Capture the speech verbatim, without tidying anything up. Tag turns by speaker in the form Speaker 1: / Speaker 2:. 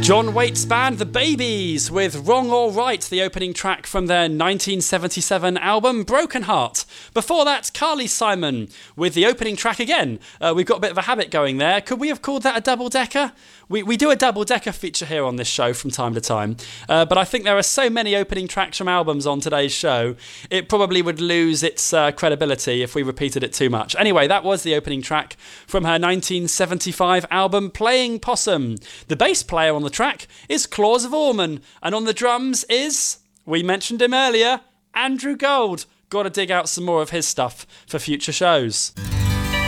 Speaker 1: John Waite's band, The Babies, with Wrong or Right, the opening track from their nineteen seventy-seven album Broken Heart. Before that, Carly Simon with the opening track again. Uh, we've got a bit of a habit going there. Could we have called that a double-decker? We we do a double-decker feature here on this show from time to time, uh, but I think there are so many opening tracks from albums on today's show, it probably would lose its uh, credibility if we repeated it too much. Anyway, that was the opening track from her nineteen seventy-five album Playing Possum. The bass player on the track is Claus Voormann, and on the drums is, we mentioned him earlier, Andrew Gold. Got to dig out some more of his stuff for future shows.